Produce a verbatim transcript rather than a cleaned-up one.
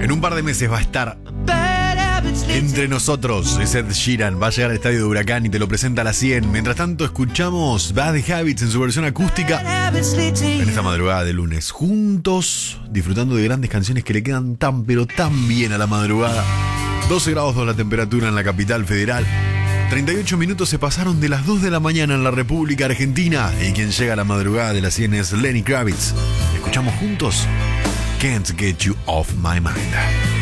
En un par de meses va a estar entre nosotros. Es Ed Sheeran, va a llegar al estadio de Huracán y te lo presenta a las cien. Mientras tanto escuchamos Bad Habits en su versión acústica en esta madrugada de lunes, juntos disfrutando de grandes canciones que le quedan tan pero tan bien a la madrugada. doce grados dos la temperatura en la capital federal. treinta y ocho minutos se pasaron de las dos de la mañana en la República Argentina. Y quien llega a la madrugada de las cien es Lenny Kravitz. Escuchamos juntos Can't Get You Off My Mind.